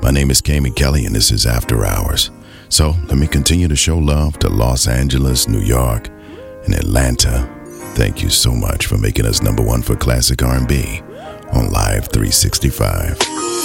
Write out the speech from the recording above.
My name is Kami Kelly, and this is After Hours. So let me continue to show love to Los Angeles, New York, and Atlanta. Thank you so much for making us #1 for classic R&B on Live 365.